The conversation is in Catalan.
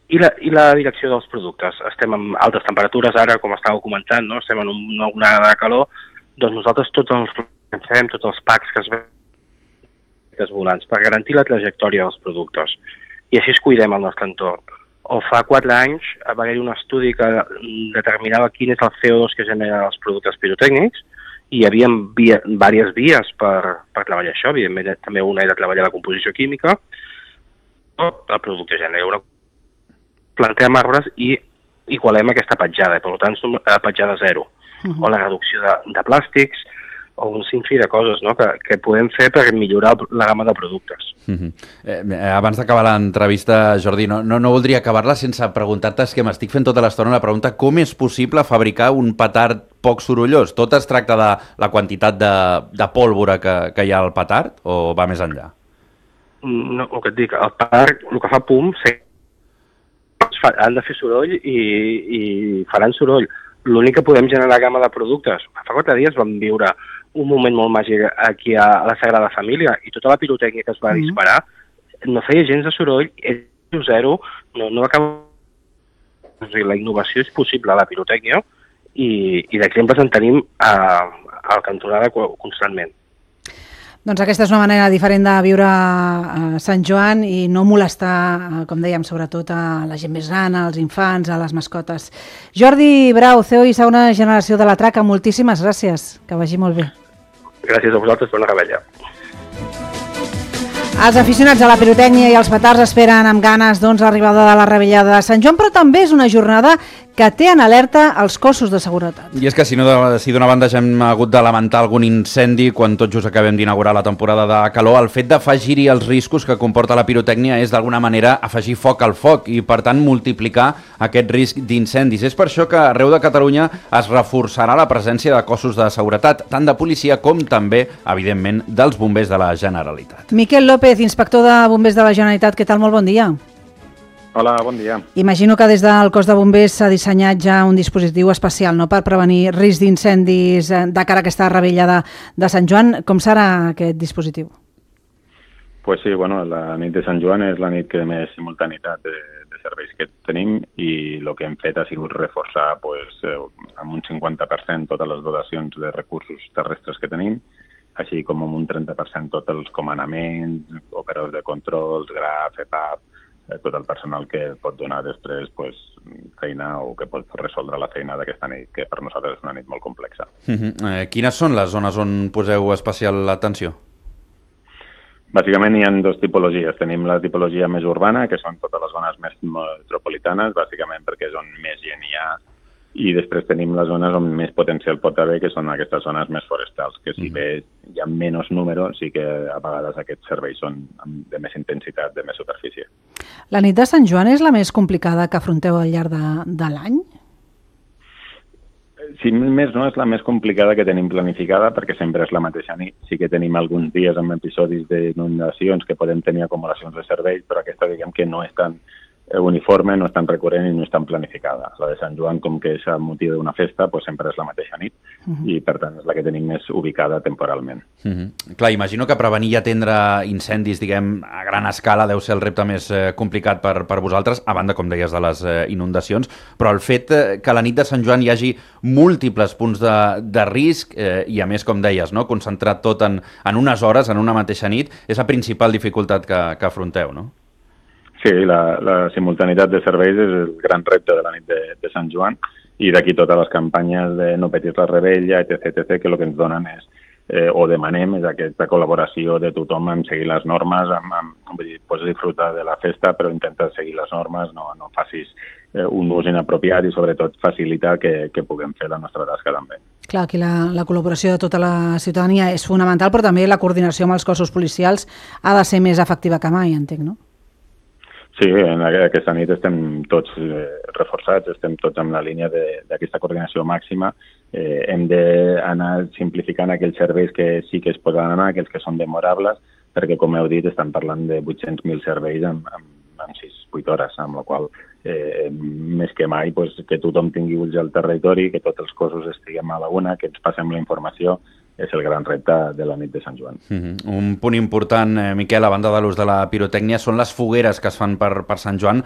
I la direcció dels productes. Estem amb altes temperatures ara, com estàveu comentant, no? Estem en una onada de calor, doncs nosaltres tots els packs que es veuen volants per garantir la trajectòria dels productes. I així es cuidem el nostre entorn. O fa 4 anys va haver-hi un estudi que determinava quin és el CO2 que generen els productes pirotècnics, i hi havia diverses vies per treballar això. Evidentment, també una era treballar la composició química, el producte genera una... Plantem arbres i igualem aquesta petjada, per tant, petjada zero. O la reducció de plàstics, o un sinfí de coses, no?, que podem fer per millorar la gamma de productes. Abans d'acabar l'entrevista, Jordi, no voldria acabar-la sense preguntar-te, és que m'estic fent tota l'estona la pregunta, com és possible fabricar un petard poc sorollós? Tot es tracta de la quantitat de pólvora que hi ha al petard o va més enllà? No, el que et dic, el petard, el que fa pum, han de fer soroll i faran soroll. L'únic que podem generar gamma de productes. Fa 4 dies vam viure un moment molt màgic aquí a la Sagrada Família i tota la pirotècnia que es va disparar no feia gens de soroll, és zero, no acaba... La innovació és possible a la pirotècnia i d'exemples en tenim al cantonada constantment. Doncs aquesta és una manera diferent de viure a Sant Joan i no molestar, com dèiem, sobretot a la gent més gran, als infants, a les mascotes. Jordi Brau, CEO i segona generació de la Traca, moltíssimes gràcies, que vagi molt bé. Gràcies a vosaltres per una rebella. Els aficionats a la pirotècnia i els petards esperen amb ganes l'arribada de la rebellada de Sant Joan, però també és una jornada que té en alerta els cossos de seguretat. I és que si d'una banda ja hem hagut de lamentar algun incendi quan tot just acabem d'inaugurar la temporada de calor, el fet d'afegir-hi els riscos que comporta la pirotècnia és d'alguna manera afegir foc al foc i per tant multiplicar aquest risc d'incendis. És per això que arreu de Catalunya es reforçarà la presència de cossos de seguretat, tant de policia com també, evidentment, dels bombers de la Generalitat. Miquel López, inspector de bombers de la Generalitat, què tal? Molt bon dia. Hola, bon dia. Imagino que des del cos de bombers s'ha dissenyat ja un dispositiu especial, no?, per prevenir risc d'incendis de cara a aquesta rebella de Sant Joan. Com serà aquest dispositiu? Pues sí, bueno, la nit de Sant Joan és la nit que més simultanitat de serveis que tenim i el que hem fet ha sigut reforçar amb un 50% totes les dotacions de recursos terrestres que tenim, així com amb un 30% tots els comandaments, operadors de controls, GRAF, EPAP, tot el personal que pot donar després feina o que pot resoldre la feina d'aquesta nit, que per nosaltres és una nit molt complexa. Quines són les zones on poseu especial atenció? Bàsicament hi ha 2 tipologies. Tenim la tipologia més urbana, que són totes les zones més metropolitanes, bàsicament perquè és on més gent hi ha, i després tenim les zones on més potencial pot haver, que són aquestes zones més forestals, que si bé hi ha menys número, sí que a vegades aquests serveis són de més intensitat, de més superfície. La nit de Sant Joan és la més complicada que afronteu al llarg de l'any? Si més no, és la més complicada que tenim planificada, perquè sempre és la mateixa nit. Sí que tenim alguns dies amb episodis d'inundacions que podem tenir acumulacions de serveis, però aquesta diguem que no és tan uniforme, no és tan recurrent i no és tan planificada. La de Sant Joan, com que és el motiu d'una festa, sempre és la mateixa nit i, per tant, és la que tenim més ubicada temporalment. Clar, imagino que prevenir i atendre incendis, diguem, a gran escala deu ser el repte més complicat per vosaltres, a banda, com deies, de les inundacions, però el fet que a la nit de Sant Joan hi hagi múltiples punts de risc i, a més, com deies, no?, concentrat tot en unes hores, en una mateixa nit, és la principal dificultat que afronteu, no? Sí, la simultanitat de serveis és el gran repte de la nit de Sant Joan i d'aquí totes les campanyes de no petis la rebella, etc., que el que ens donen és, o demanem, és aquesta col·laboració de tothom en seguir les normes, vull dir, pots disfrutar de la festa, però intenta seguir les normes, no facis un ús inapropiat i sobretot facilitar que puguem fer la nostra tasca també. Clar, aquí la col·laboració de tota la ciutadania és fonamental, però també la coordinació amb els cossos policials ha de ser més efectiva que mai, entenc, no? Sí, en aquesta nit estem tots reforçats, estem tots en la línia d'aquesta coordinació màxima. Hem d'anar simplificant aquells serveis que sí que es poden anar, aquells que són demorables, perquè, com heu dit, estan parlant de 800.000 serveis en 6-8 hores, amb la qual més que mai que tothom tingui ulls al territori, que tots els cossos estiguem a la una, que ens passem la informació, és el gran repte de la nit de Sant Joan. Un punt important, Miquel, a banda de l'ús de la pirotècnia, són les fogueres que es fan per Sant Joan.